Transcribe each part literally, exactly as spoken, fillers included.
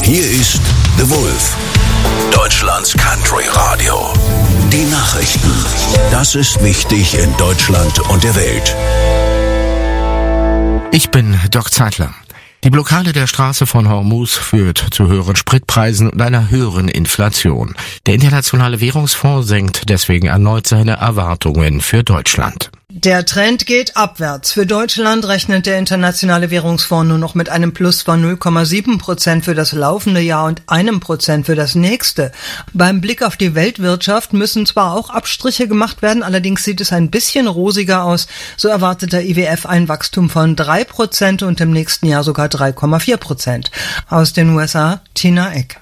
Hier ist The Wolf, Deutschlands Country Radio. Die Nachrichten. Das ist wichtig in Deutschland und der Welt. Ich bin Doc Zeitler. Die Blockade der Straße von Hormuz führt zu höheren Spritpreisen und einer höheren Inflation. Der Internationale Währungsfonds senkt deswegen erneut seine Erwartungen für Deutschland. Der Trend geht abwärts. Für Deutschland rechnet der Internationale Währungsfonds nur noch mit einem Plus von null Komma sieben Prozent für das laufende Jahr und einem Prozent für das nächste. Beim Blick auf die Weltwirtschaft müssen zwar auch Abstriche gemacht werden, allerdings sieht es ein bisschen rosiger aus. So erwartet der I W F ein Wachstum von drei Prozent und im nächsten Jahr sogar drei Komma vier Prozent. Aus den U S A, Tina Eck.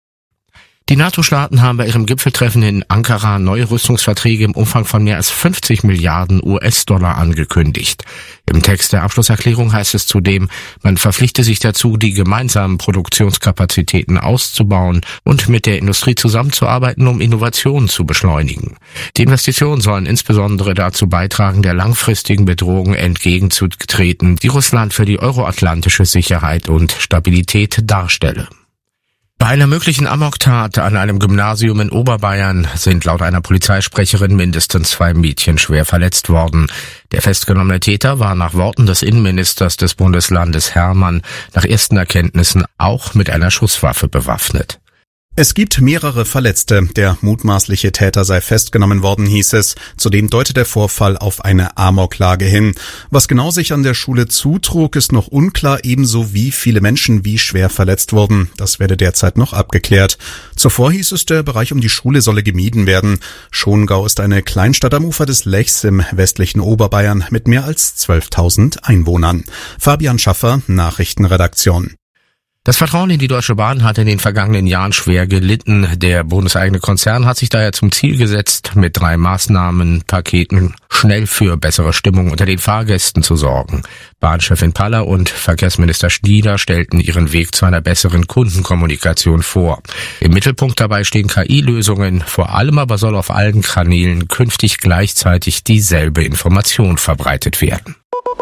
Die NATO-Staaten haben bei ihrem Gipfeltreffen in Ankara neue Rüstungsverträge im Umfang von mehr als fünfzig Milliarden U S-Dollar angekündigt. Im Text der Abschlusserklärung heißt es zudem, man verpflichte sich dazu, die gemeinsamen Produktionskapazitäten auszubauen und mit der Industrie zusammenzuarbeiten, um Innovationen zu beschleunigen. Die Investitionen sollen insbesondere dazu beitragen, der langfristigen Bedrohung entgegenzutreten, die Russland für die euroatlantische Sicherheit und Stabilität darstelle. Bei einer möglichen Amoktat an einem Gymnasium in Oberbayern sind laut einer Polizeisprecherin mindestens zwei Mädchen schwer verletzt worden. Der festgenommene Täter war nach Worten des Innenministers des Bundeslandes Hermann nach ersten Erkenntnissen auch mit einer Schusswaffe bewaffnet. Es gibt mehrere Verletzte. Der mutmaßliche Täter sei festgenommen worden, hieß es. Zudem deutet der Vorfall auf eine Amoklage hin. Was genau sich an der Schule zutrug, ist noch unklar, ebenso wie viele Menschen wie schwer verletzt wurden. Das werde derzeit noch abgeklärt. Zuvor hieß es, der Bereich um die Schule solle gemieden werden. Schongau ist eine Kleinstadt am Ufer des Lechs im westlichen Oberbayern mit mehr als zwölftausend Einwohnern. Fabian Schaffer, Nachrichtenredaktion. Das Vertrauen in die Deutsche Bahn hat in den vergangenen Jahren schwer gelitten. Der bundeseigene Konzern hat sich daher zum Ziel gesetzt, mit drei Maßnahmenpaketen schnell für bessere Stimmung unter den Fahrgästen zu sorgen. Bahnchefin Paller und Verkehrsminister Schnieder stellten ihren Weg zu einer besseren Kundenkommunikation vor. Im Mittelpunkt dabei stehen K I-Lösungen. Vor allem aber soll auf allen Kanälen künftig gleichzeitig dieselbe Information verbreitet werden.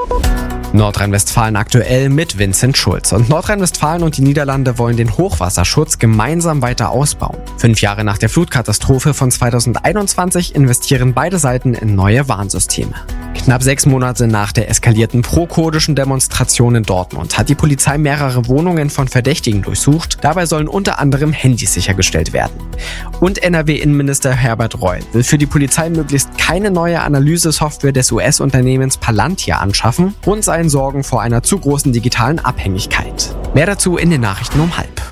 Nordrhein-Westfalen aktuell mit Vincent Schulz. Und Nordrhein-Westfalen und die Niederlande wollen den Hochwasserschutz gemeinsam weiter ausbauen. Fünf Jahre nach der Flutkatastrophe von zweitausendeinundzwanzig investieren beide Seiten in neue Warnsysteme. Knapp sechs Monate nach der eskalierten pro-kurdischen Demonstration in Dortmund hat die Polizei mehrere Wohnungen von Verdächtigen durchsucht. Dabei sollen unter anderem Handys sichergestellt werden. Und N R W-Innenminister Herbert Reul will für die Polizei möglichst keine neue Analysesoftware des U S-Unternehmens Palantir anschaffen und seinen Sorgen vor einer zu großen digitalen Abhängigkeit. Mehr dazu in den Nachrichten um halb.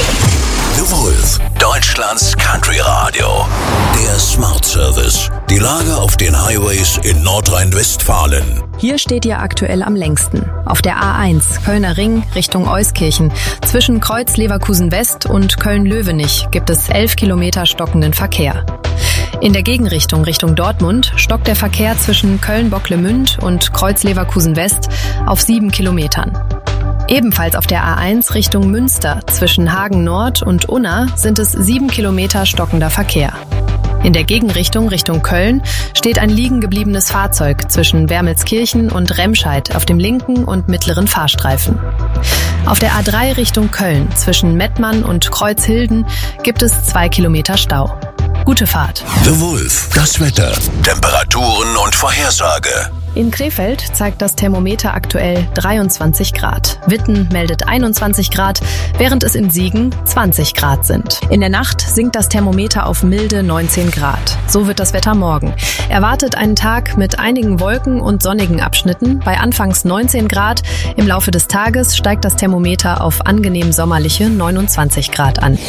The Wolf, Deutschlands Country Radio. Der Smart Service. Die Lage auf den Highways in Nordrhein-Westfalen. Hier steht ihr aktuell am längsten. Auf der A eins, Kölner Ring Richtung Euskirchen. Zwischen Kreuz Leverkusen West und Köln-Löwenich gibt es elf Kilometer stockenden Verkehr. In der Gegenrichtung Richtung Dortmund stockt der Verkehr zwischen Köln-Bocklemünd und Kreuz Leverkusen West auf sieben Kilometern. Ebenfalls auf der A eins Richtung Münster zwischen Hagen Nord und Unna sind es sieben Kilometer stockender Verkehr. In der Gegenrichtung Richtung Köln steht ein liegen gebliebenes Fahrzeug zwischen Wermelskirchen und Remscheid auf dem linken und mittleren Fahrstreifen. Auf der A drei Richtung Köln zwischen Mettmann und Kreuzhilden gibt es zwei Kilometer Stau. Gute Fahrt. The Wolf, das Wetter, Temperaturen und Vorhersage. In Krefeld zeigt das Thermometer aktuell dreiundzwanzig Grad. Witten meldet einundzwanzig Grad, während es in Siegen zwanzig Grad sind. In der Nacht sinkt das Thermometer auf milde neunzehn Grad. So wird das Wetter morgen. Erwartet einen Tag mit einigen Wolken und sonnigen Abschnitten bei anfangs neunzehn Grad. Im Laufe des Tages steigt das Thermometer auf angenehm sommerliche neunundzwanzig Grad an.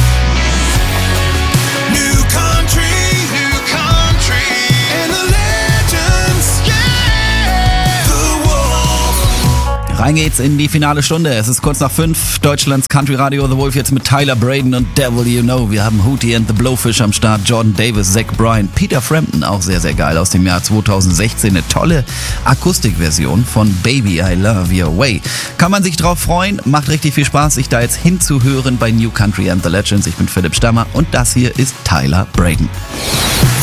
Rein geht's in die finale Stunde. Es ist kurz nach fünf. Deutschlands Country Radio The Wolf jetzt mit Tyler Braden und Devil You Know. Wir haben Hootie and the Blowfish am Start, Jordan Davis, Zach Bryan, Peter Frampton, auch sehr, sehr geil, aus dem Jahr zweitausendsechzehn. Eine tolle Akustikversion von Baby I Love Your Way. Kann man sich drauf freuen. Macht richtig viel Spaß, sich da jetzt hinzuhören bei New Country and the Legends. Ich bin Philipp Stammer und das hier ist Tyler Braden.